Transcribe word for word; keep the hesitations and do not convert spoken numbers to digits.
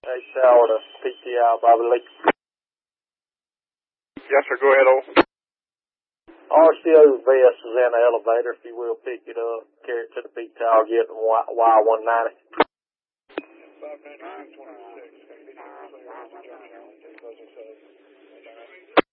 Hey, Tower to P T I, Bobby Lee. Yes, sir. Go ahead, O. R C O's vest is in the elevator. If you will, pick it up, carry it to the P Tower, get it Y one ninety. five nine nine twenty-six.